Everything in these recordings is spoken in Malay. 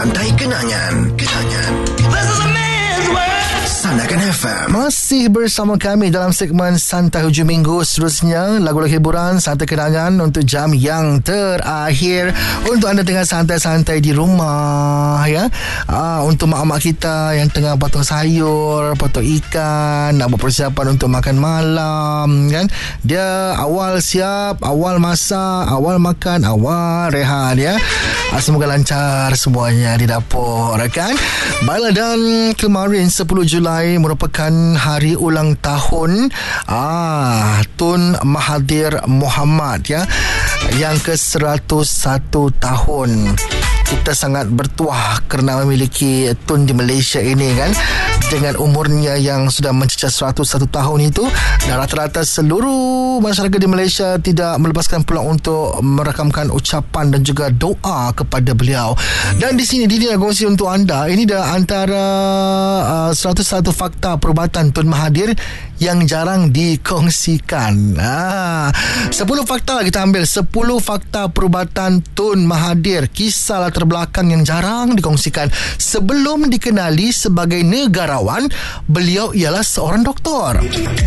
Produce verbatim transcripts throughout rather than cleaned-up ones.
Santai Kenangan. Kenangan. This is a man's world. Sandakan F M. Masih bersama kami dalam segmen Santai Hujung Minggu. Seterusnya lagu-lagu hiburan Santai Kenangan untuk jam yang terakhir, untuk anda tengah santai-santai di rumah, ya. Aa, untuk mak-mak kita yang tengah potong sayur, potong ikan, nak buat persiapan untuk makan malam, kan. Dia awal siap, awal masak, awal makan, awal rehat, ya. Aa, semoga lancar semuanya di dapur, kan. Baiklah, dan kemarin sepuluh Julai merupakan hari ulang tahun ah Tun Mahathir Mohamad, ya, yang ke seratus satu tahun. Kita sangat bertuah kerana memiliki Tun di Malaysia ini, kan, dengan umurnya yang sudah mencecah seratus satu tahun itu. Dan rata-rata seluruh masyarakat di Malaysia tidak melepaskan peluang untuk merakamkan ucapan dan juga doa kepada beliau. Dan di sini Didi nak kongsi untuk anda, ini dah antara uh, seratus satu fakta perubatan Tun Mahathir yang jarang dikongsikan. Ah, sepuluh fakta kita ambil. sepuluh fakta perubatan Tun Mahathir, kisah latar belakang yang jarang dikongsikan. Sebelum dikenali sebagai negarawan, beliau ialah seorang doktor.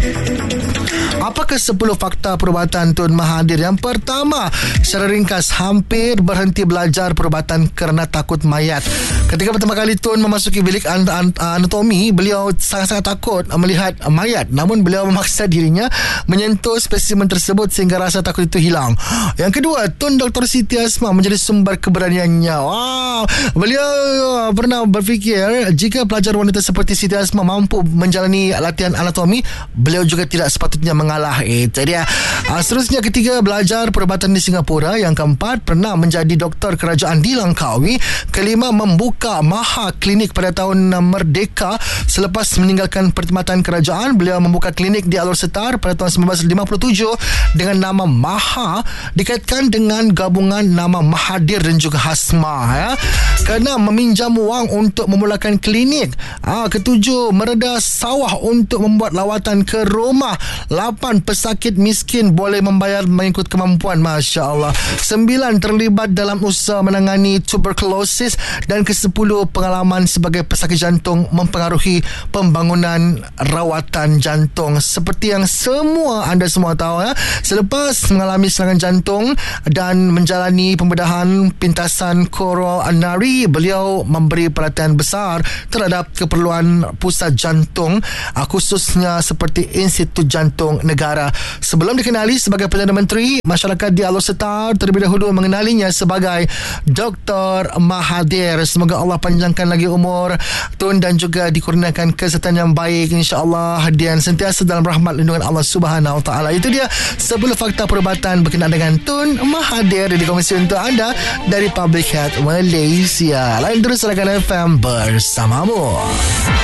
Apakah sepuluh fakta perubatan Tun Mahathir? Yang pertama, secara ringkas, hampir berhenti belajar perubatan kerana takut mayat. Ketika pertama kali Tun memasuki bilik anatomi, beliau sangat-sangat takut melihat mayat. Namun beliau memaksa dirinya menyentuh spesimen tersebut sehingga rasa takut itu hilang. Yang kedua, Tun Doktor Siti Asma menjadi sumber keberaniannya. Wow, beliau pernah berfikir jika pelajar wanita seperti Siti Asma mampu menjalani latihan anatomi, beliau juga tidak sepatutnya mengalah. Itu dia. Seterusnya, ketiga, belajar perubatan di Singapura. Yang keempat, pernah menjadi doktor kerajaan di Langkawi. Kelima, membuka Maha Klinik pada tahun Merdeka. Selepas meninggalkan perkhidmatan kerajaan, beliau membuka klinik di Alor Setar pada tahun sembilan belas lima puluh tujuh dengan nama Maha, dikaitkan dengan gabungan nama Mahathir dan juga Hasma, ya, kerana meminjam wang untuk memulakan klinik. Ah, ketujuh, mereda sawah untuk membuat lawatan ke rumah. Lapan, pesakit miskin boleh membayar mengikut kemampuan. Masya Allah. Sembilan, terlibat dalam usaha menangani tuberkulosis. Dan kesepuluh, pengalaman sebagai pesakit jantung mempengaruhi pembangunan rawatan jantung. Seperti yang semua anda semua tahu, ya, selepas mengalami serangan jantung dan menjalani pembedahan pintasan koronari, beliau memberi perhatian besar terhadap keperluan pusat jantung, khususnya seperti Institut Jantung Negara. Sebelum dikenali sebagai Perdana Menteri, masyarakat di Alor Setar terlebih dahulu mengenalinya sebagai Doktor Mahathir. Semoga Allah panjangkan lagi umur Tun dan juga dikurniakan kesihatan yang baik, insya-Allah, dan sentiasa dalam rahmat lindungan Allah Subhanahu Wa Taala. Itu dia sepuluh fakta perubatan berkenaan dengan Tun Mahathir di kongsi untuk anda dari Public Health Malaysia. Lain terus Sandakan F M bersamamu.